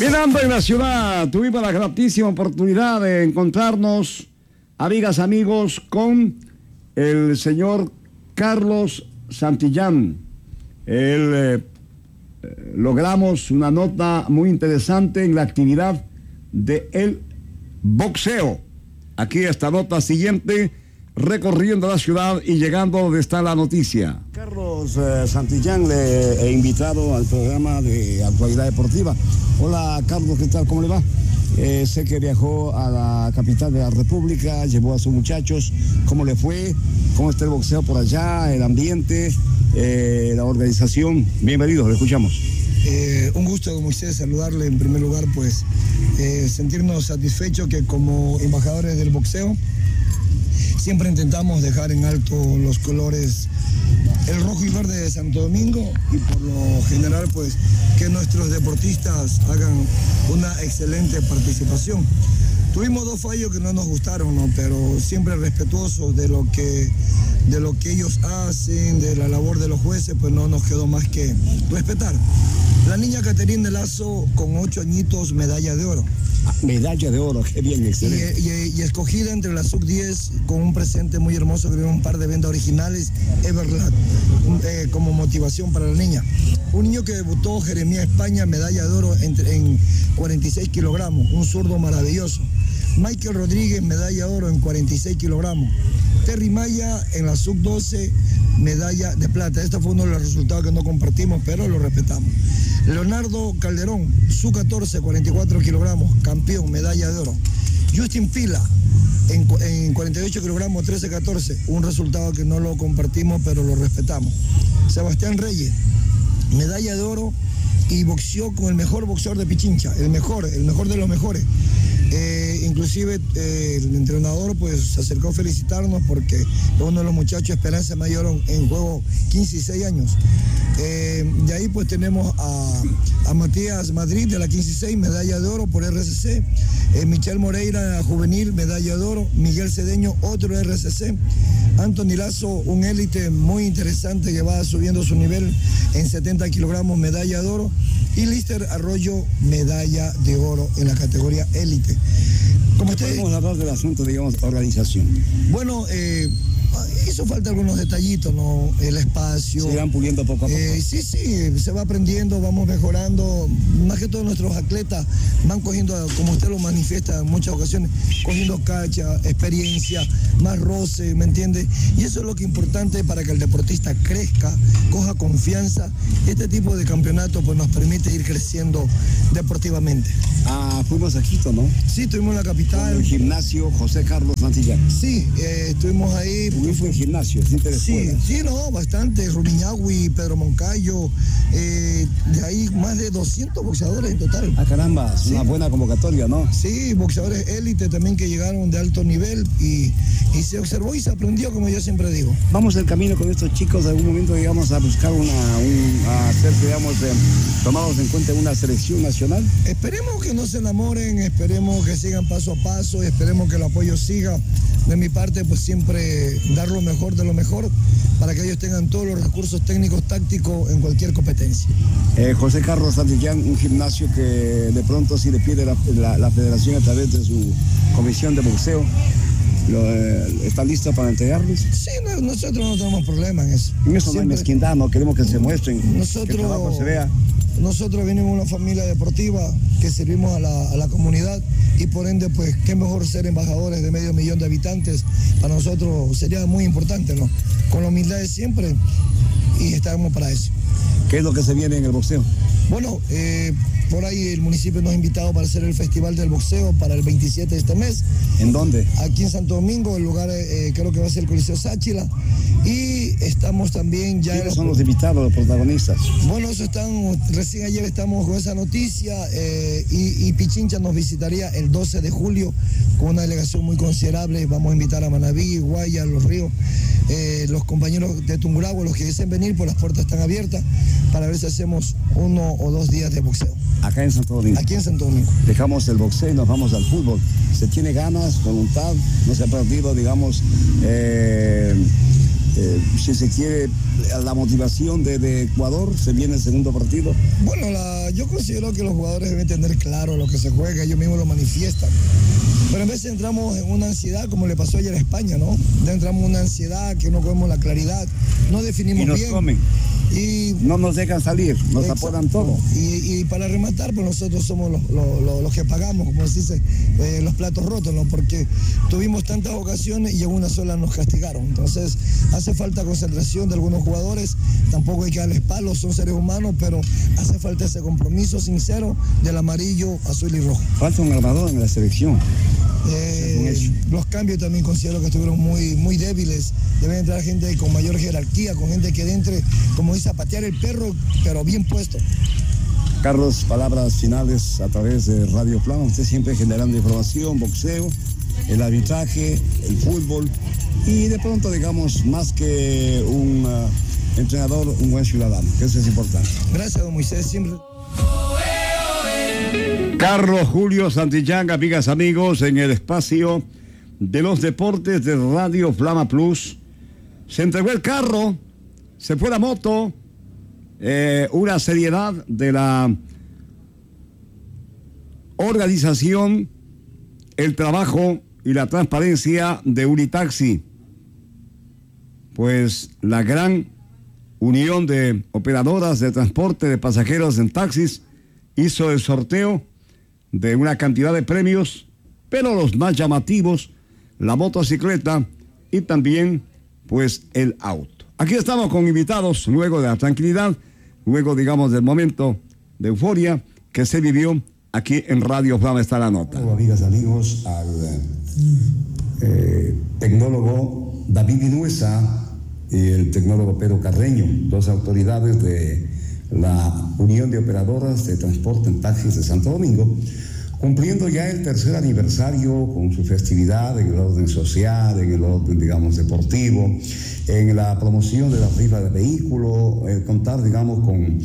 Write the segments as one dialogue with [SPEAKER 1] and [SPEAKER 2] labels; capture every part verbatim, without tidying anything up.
[SPEAKER 1] Quedando en la ciudad, tuvimos la gratísima oportunidad de encontrarnos, amigas, amigos, con el señor Carlos Santillán. Él, eh, logramos una nota muy interesante en la actividad del boxeo. Aquí esta nota siguiente, recorriendo la ciudad y llegando donde está la noticia. Carlos eh, Santillán, le he invitado al programa de Actualidad Deportiva. Hola Carlos, ¿qué tal? ¿Cómo le va? Eh, sé que viajó a la capital de la República, llevó a sus muchachos. ¿Cómo le fue? ¿Cómo está el boxeo por allá? ¿El ambiente? Eh, ¿La organización? Bienvenidos, lo escuchamos.
[SPEAKER 2] Eh, un gusto, como usted, saludarle en primer lugar, pues eh, sentirnos satisfechos que como embajadores del boxeo siempre intentamos dejar en alto los colores, el rojo y verde de Santo Domingo, y por lo general pues que nuestros deportistas hagan una excelente participación. Tuvimos dos fallos que no nos gustaron, ¿no? Pero siempre respetuosos de lo que de lo que ellos hacen, de la labor de los jueces, pues no nos quedó más que respetar. La niña Caterine de Lazo, con ocho añitos, medalla de oro.
[SPEAKER 1] Ah, medalla de oro, qué bien, excelente.
[SPEAKER 2] Y, y, y escogida entre la sub diez con un presente muy hermoso, que un par de vendas originales, Everlast, eh, como motivación para la niña. Un niño que debutó, Jeremías España, medalla de oro en, en cuarenta y seis kilogramos, un zurdo maravilloso. Michael Rodríguez, medalla de oro en cuarenta y seis kilogramos. Terry Maya en la sub doce, medalla de plata. Este fue uno de los resultados que no compartimos, pero lo respetamos. Leonardo Calderón, sub catorce, cuarenta y cuatro kilogramos, campeón, medalla de oro. Justin Pila, en, en cuarenta y ocho kilogramos, trece catorce, un resultado que no lo compartimos, pero lo respetamos. Sebastián Reyes, medalla de oro, y boxeó con el mejor boxeador de Pichincha, el mejor, el mejor de los mejores. Eh, inclusive eh, el entrenador pues se acercó a felicitarnos porque uno de los muchachos, Esperanza Mayor, en juego quince y seis años. Eh, de ahí pues tenemos a, a Matías Madrid de la quince y seis, medalla de oro por R C C. Eh, Michel Moreira, juvenil, medalla de oro. Miguel Cedeño, otro R C C. Anthony Lazo, un élite muy interesante que va subiendo su nivel en setenta kilogramos, medalla de oro. Y Lister Arroyo, medalla de oro en la categoría élite.
[SPEAKER 1] ¿Cómo podemos hablar del asunto, digamos, organización?
[SPEAKER 2] Bueno, eh, hizo falta algunos detallitos, ¿no? El espacio.
[SPEAKER 1] Se irán puliendo poco a poco.
[SPEAKER 2] Eh, sí, sí, se va aprendiendo, vamos mejorando. Más que todos nuestros atletas van cogiendo, como usted lo manifiesta en muchas ocasiones, cogiendo cacha, experiencia, más roce, ¿me entiende? Y eso es lo que es importante para que el deportista crezca, coja confianza. Este tipo de campeonato pues nos permite ir creciendo deportivamente.
[SPEAKER 1] Ah, fuimos a Quito, ¿no?
[SPEAKER 2] Sí, estuvimos en la capital.
[SPEAKER 1] En el gimnasio José Carlos Santillán.
[SPEAKER 2] Sí, eh, estuvimos ahí.
[SPEAKER 1] Muy fue el gimnasio, es interesante.
[SPEAKER 2] Sí, sí, no, bastante. Rumiñahui, Pedro Moncayo, eh, de ahí más de doscientos boxeadores en total.
[SPEAKER 1] Ah, caramba, es sí. Una buena convocatoria, ¿no?
[SPEAKER 2] Sí, boxeadores élite también que llegaron de alto nivel y, y se observó y se aprendió, como yo siempre digo.
[SPEAKER 1] Vamos el camino con estos chicos, en algún momento, digamos, a buscar una, un, a ser, digamos, eh, tomados en cuenta en una selección nacional.
[SPEAKER 2] Esperemos que no se enamoren, esperemos que sigan paso a paso y esperemos que el apoyo siga. De mi parte, pues siempre dar lo mejor de lo mejor para que ellos tengan todos los recursos técnicos, tácticos en cualquier competencia.
[SPEAKER 1] Eh, José Carlos Santillán, un gimnasio que de pronto si le pide la, la, la federación a través de su comisión de boxeo, lo, eh, ¿está listo para entregarles?
[SPEAKER 2] Sí, no, nosotros no tenemos problema en eso.
[SPEAKER 1] En eso siempre, no hay mezquindad, no queremos que se muestren,
[SPEAKER 2] nosotros,
[SPEAKER 1] que el trabajo se vea.
[SPEAKER 2] Nosotros venimos de una familia deportiva que servimos a la, a la comunidad y por ende, pues, qué mejor ser embajadores de medio millón de habitantes. Para nosotros sería muy importante, ¿no? Con la humildad de siempre y estamos para eso.
[SPEAKER 1] ¿Qué es lo que se viene en el boxeo?
[SPEAKER 2] Bueno, eh, por ahí el municipio nos ha invitado para hacer el Festival del Boxeo para el veintisiete de este mes.
[SPEAKER 1] ¿En dónde?
[SPEAKER 2] Aquí en Santo Domingo, el lugar eh, creo que va a ser el Coliseo Sáchila. Y estamos también ya...
[SPEAKER 1] ¿Quiénes son los invitados, los protagonistas?
[SPEAKER 2] Bueno, eso están, recién ayer estamos con esa noticia eh, y, y Pichincha nos visitaría el doce de julio con una delegación muy considerable. Vamos a invitar a Manabí, Guaya, Los Ríos, eh, los compañeros de Tungurahua, los que deseen venir, pues las puertas están abiertas para ver si hacemos uno o dos días de boxeo.
[SPEAKER 1] Acá en Santo Domingo.
[SPEAKER 2] Aquí en Santo Domingo.
[SPEAKER 1] Dejamos el boxeo y nos vamos al fútbol. Se tiene ganas, voluntad, no se ha perdido, digamos, eh, eh, si se quiere, la motivación de, de Ecuador, se viene el segundo partido.
[SPEAKER 2] Bueno, la, yo considero que los jugadores deben tener claro lo que se juega, ellos mismos lo manifiestan. Pero en vez de entramos en una ansiedad, como le pasó ayer a España, ¿no? Ya entramos en una ansiedad que no cogemos la claridad, no definimos
[SPEAKER 1] y nos
[SPEAKER 2] bien.
[SPEAKER 1] Comen. Y no nos dejan salir, nos exacto, apuran todo.
[SPEAKER 2] Y, y para rematar, pues nosotros somos los, los, los, los que pagamos, como se dice, eh, los platos rotos, ¿no? Porque tuvimos tantas ocasiones y en una sola nos castigaron. Entonces, hace falta concentración de algunos jugadores, tampoco hay que darles palos, son seres humanos, pero hace falta ese compromiso sincero del amarillo, azul y rojo.
[SPEAKER 1] Falta un armador en la selección.
[SPEAKER 2] Eh, los cambios también considero que estuvieron muy, muy débiles. Deben entrar gente con mayor jerarquía, con gente que entre, como dice, a patear el perro, pero bien puesto.
[SPEAKER 1] Carlos, palabras finales a través de Radio Flam. Usted siempre generando información, boxeo, el arbitraje, el fútbol y de pronto, digamos, más que un uh, entrenador, un buen ciudadano, que eso es importante.
[SPEAKER 2] Gracias, don Moisés, siempre.
[SPEAKER 1] Carlos Julio Santillán, amigas, amigos, en el espacio de los deportes de Radio Flama Plus. Se entregó el carro, se fue la moto, eh, una seriedad de la organización, el trabajo y la transparencia de Unitaxi. Pues la gran unión de operadoras de transporte de pasajeros en taxis hizo el sorteo de una cantidad de premios, pero los más llamativos, la motocicleta y también pues el auto. Aquí estamos con invitados luego de la tranquilidad, luego digamos del momento de euforia que se vivió aquí en Radio Flama. Está la nota.
[SPEAKER 3] Hola, amigas, amigos, al eh, tecnólogo David Vinuesa y el tecnólogo Pedro Carreño, dos autoridades de la Unión de Operadoras de Transporte en Taxis de Santo Domingo, cumpliendo ya el tercer aniversario con su festividad en el orden social, en el orden, digamos, deportivo, en la promoción de la rifa de vehículos, eh, contar, digamos, con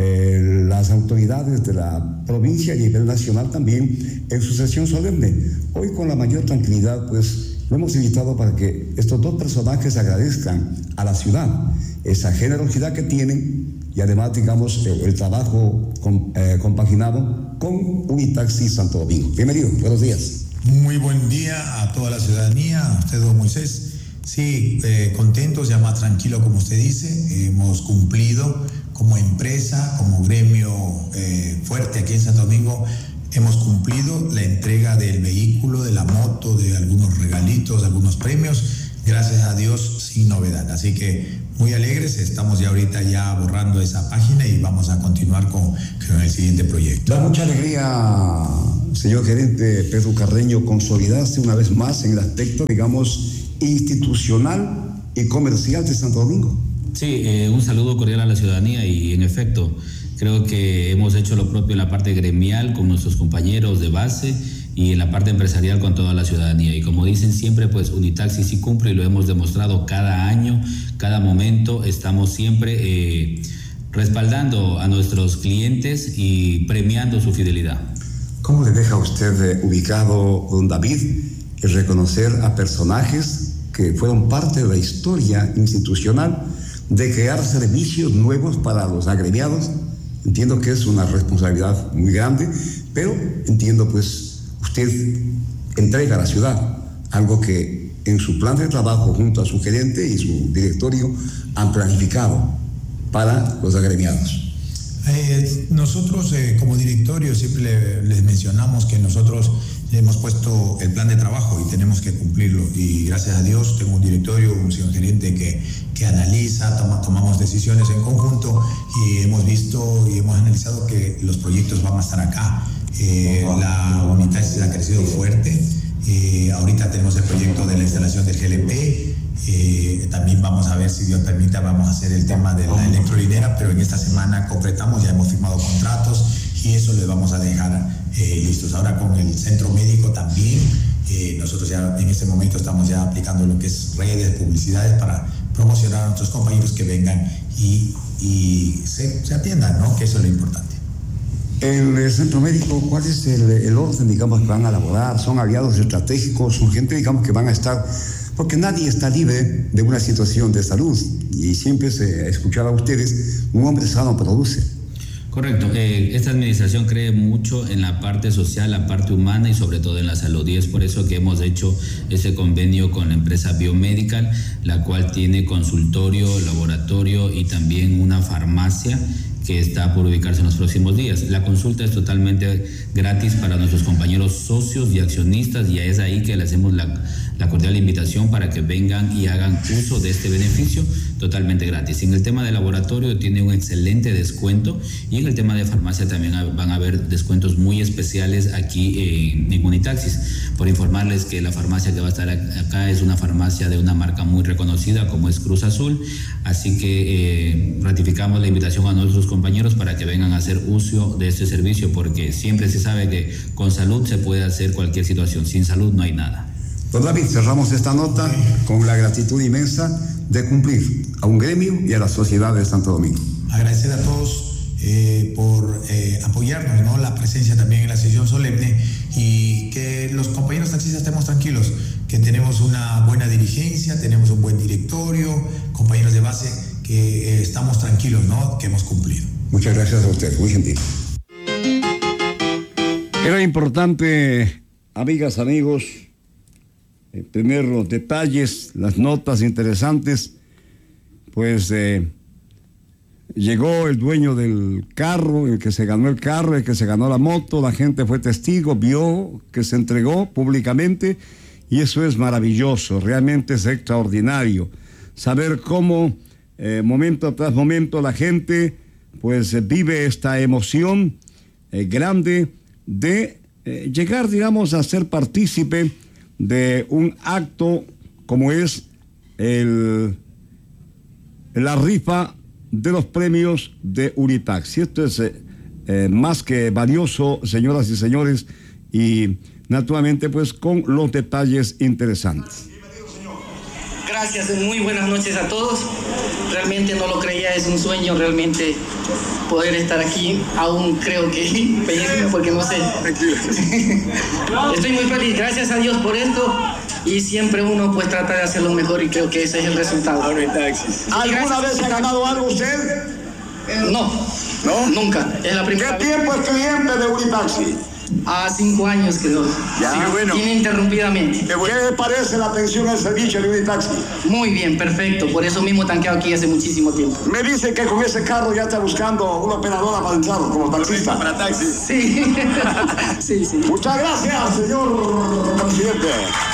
[SPEAKER 3] eh, las autoridades de la provincia y a nivel nacional también en su sesión solemne. Hoy, con la mayor tranquilidad, pues, lo hemos invitado para que estos dos personajes agradezcan a la ciudad esa generosidad que tienen y además, digamos, el, el trabajo con, eh, compaginado con Unitaxi Santo Domingo. Bienvenido, buenos días.
[SPEAKER 4] Muy buen día a toda la ciudadanía, a usted, don Moisés. Sí, eh, contentos, ya más tranquilo, como usted dice. Hemos cumplido como empresa, como gremio eh, fuerte aquí en Santo Domingo. Hemos cumplido la entrega del vehículo, de la moto, de algunos regalitos, algunos premios, gracias a Dios, sin novedad. Así que muy alegres, estamos ya ahorita ya borrando esa página y vamos a continuar con, con el siguiente proyecto.
[SPEAKER 3] Da mucha alegría, señor gerente Pedro Carreño, consolidarse una vez más en el aspecto, digamos, institucional y comercial de Santo Domingo.
[SPEAKER 5] Sí, eh, un saludo cordial a la ciudadanía y en efecto, creo que hemos hecho lo propio en la parte gremial con nuestros compañeros de base y en la parte empresarial con toda la ciudadanía. Y como dicen siempre, pues Unitaxi sí cumple y lo hemos demostrado cada año, cada momento. Estamos siempre eh, respaldando a nuestros clientes y premiando su fidelidad.
[SPEAKER 3] ¿Cómo le deja a usted eh, ubicado, don David, el reconocer a personajes que fueron parte de la historia institucional de crear servicios nuevos para los agremiados? Entiendo que es una responsabilidad muy grande, pero entiendo pues usted entrega a la ciudad algo que en su plan de trabajo junto a su gerente y su directorio han planificado para los agremiados.
[SPEAKER 4] Eh, nosotros eh, como directorio siempre le, les mencionamos que nosotros hemos puesto el plan de trabajo y tenemos que cumplirlo, y gracias a Dios tengo un directorio, un señor gerente que, que analiza, toma, tomamos decisiones en conjunto y hemos visto y hemos analizado que los proyectos van a estar acá. Eh, la Unitaxi ha crecido fuerte, eh, ahorita tenemos el proyecto de la instalación del G L P, eh, también vamos a ver, si Dios permita, vamos a hacer el tema de la electrolinera, pero en esta semana concretamos, ya hemos firmado contratos y eso les vamos a dejar eh, listos. Ahora con el centro médico también, eh, nosotros ya en este momento estamos ya aplicando lo que es redes, publicidades para promocionar a nuestros compañeros que vengan y, y se, se atiendan, ¿no? Que eso es lo importante.
[SPEAKER 3] El centro médico, ¿cuál es el, el orden, digamos, que van a elaborar? ¿Son aliados estratégicos? ¿Son gente, digamos, que van a estar porque nadie está libre de una situación de salud, y siempre se escuchaba a ustedes, un hombre sano produce.
[SPEAKER 5] Correcto. Eh, esta administración cree mucho en la parte social, la parte humana y sobre todo en la salud. Y es por eso que hemos hecho ese convenio con la empresa Biomedical, la cual tiene consultorio, laboratorio y también una farmacia que está por ubicarse en los próximos días. La consulta es totalmente gratis para nuestros compañeros socios y accionistas, y es ahí que le hacemos la, la cordial invitación para que vengan y hagan uso de este beneficio totalmente gratis. En el tema de laboratorio tiene un excelente descuento, y en el tema de farmacia también van a haber descuentos muy especiales aquí en, en Unitaxis. Por informarles que la farmacia que va a estar acá es una farmacia de una marca muy reconocida como es Cruz Azul, así que eh, ratificamos la invitación a nuestros compañeros para que vengan a hacer uso de este servicio, porque siempre se sabe que con salud se puede hacer cualquier situación, sin salud no hay nada.
[SPEAKER 3] Don David, cerramos esta nota con la gratitud inmensa de cumplir a un gremio y a la sociedad de Santo Domingo.
[SPEAKER 4] Agradecer a todos eh, por eh, apoyarnos, ¿no? La presencia también en la sesión solemne, y que los compañeros taxistas estemos tranquilos, que tenemos una buena dirigencia, tenemos un buen directorio, compañeros de base, que eh, estamos tranquilos, ¿no? Que hemos cumplido.
[SPEAKER 3] Muchas gracias a usted, muy gentil.
[SPEAKER 1] Era importante, amigas, amigos, eh, tener los detalles, las notas interesantes. Pues eh, llegó el dueño del carro, el que se ganó el carro, el que se ganó la moto, la gente fue testigo, vio que se entregó públicamente, y eso es maravilloso, realmente es extraordinario. Saber cómo eh, momento tras momento la gente pues eh, vive esta emoción eh, grande de eh, llegar, digamos, a ser partícipe de un acto como es el, la rifa de los premios de Unitaxi. Esto es eh, eh, más que valioso, señoras y señores, y naturalmente pues con los detalles interesantes.
[SPEAKER 6] Gracias, muy buenas noches a todos. Realmente no lo creía, es un sueño realmente poder estar aquí. Aún creo que pellizco porque no sé. Estoy muy feliz, gracias a Dios por esto, y siempre uno pues trata de hacerlo mejor, y creo que ese es el resultado.
[SPEAKER 1] ¿Alguna vez ha ganado algo usted?
[SPEAKER 6] No, no, nunca. Es la primera.
[SPEAKER 1] ¿Qué tiempo es cliente de Unitaxi?
[SPEAKER 6] A cinco años quedó.
[SPEAKER 1] Ya,
[SPEAKER 6] sí,
[SPEAKER 1] bueno.
[SPEAKER 6] Ininterrumpidamente.
[SPEAKER 1] ¿Qué le parece la atención al servicio de Unitaxi?
[SPEAKER 6] Muy bien, perfecto. Por eso mismo tanqueo aquí hace muchísimo tiempo.
[SPEAKER 1] Me dice que con ese carro ya está buscando una operadora para entrar como taxista.
[SPEAKER 6] Para taxi. Sí. sí, sí.
[SPEAKER 1] Muchas gracias, señor presidente.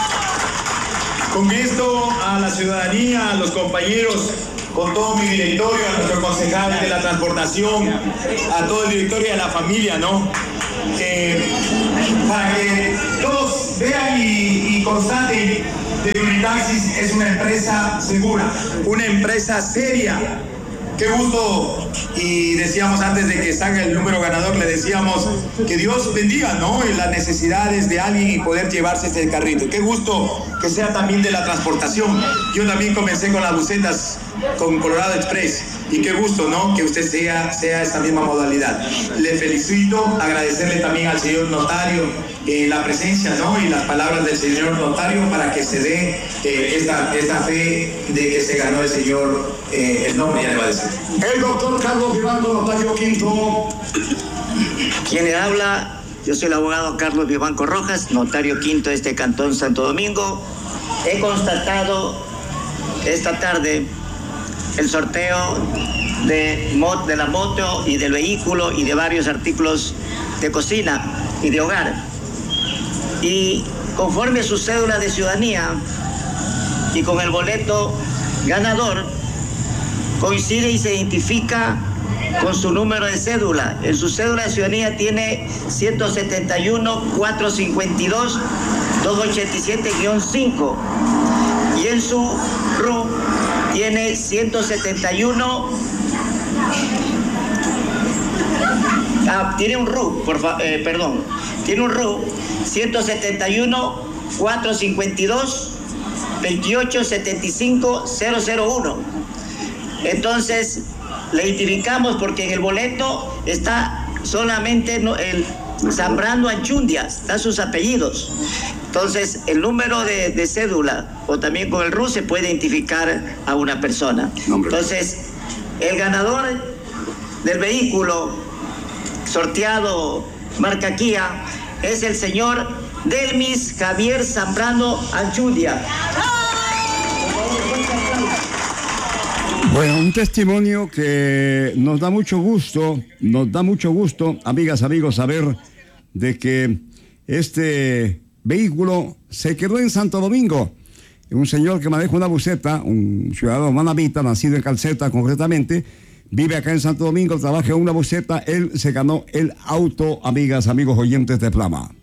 [SPEAKER 7] Con esto, a la ciudadanía, a los compañeros, con todo mi directorio, a nuestro concejal de la transportación, a todo el directorio y a la familia, ¿no? Eh, para que todos vean y, y constaten que Unitaxis es una empresa segura, una empresa seria. Qué gusto, y decíamos antes de que salga el número ganador, le decíamos que Dios bendiga, ¿no?, las necesidades de alguien y poder llevarse este carrito. Qué gusto que sea también de la transportación. Yo también comencé con las bucetas, con Colorado Express, y qué gusto, ¿no?, que usted sea, sea esta misma modalidad. Le felicito, agradecerle también al señor notario eh, la presencia, ¿no?, y las palabras del señor notario para que se dé eh, esta, esta fe de que se ganó el señor, eh, el nombre ya le va a decir.
[SPEAKER 1] El doctor Carlos Vivanco, notario quinto.
[SPEAKER 8] Quien le habla, yo soy el abogado Carlos Vivanco Rojas, notario quinto de este Cantón Santo Domingo. He constatado esta tarde el sorteo de, mot, de la moto y del vehículo y de varios artículos de cocina y de hogar. Y conforme a su cédula de ciudadanía y con el boleto ganador, coincide y se identifica con su número de cédula. En su cédula de ciudadanía tiene ciento setenta y uno, cuatrocientos cincuenta y dos, doscientos ochenta y siete guion cinco. Y en su R U tiene ciento setenta y uno... Ah, tiene un R U, por fa, eh, perdón. Tiene un R U ciento setenta y uno, cuatrocientos cincuenta y dos, veintiocho setenta y cinco, cero cero uno. Entonces, le identificamos porque en el boleto está solamente el Zambrano Anchundia, están sus apellidos. Entonces, el número de, de cédula o también con el R U se puede identificar a una persona. Entonces, el ganador del vehículo sorteado marca Kia es el señor Delmis Javier Zambrano Anchudia.
[SPEAKER 1] Bueno, un testimonio que nos da mucho gusto, nos da mucho gusto, amigas, amigos, saber de que este vehículo se quedó en Santo Domingo. Un señor que maneja una buseta, un ciudadano manabita, nacido en Calceta concretamente, vive acá en Santo Domingo, trabaja en una buseta, él se ganó el auto, amigas, amigos oyentes de Flama.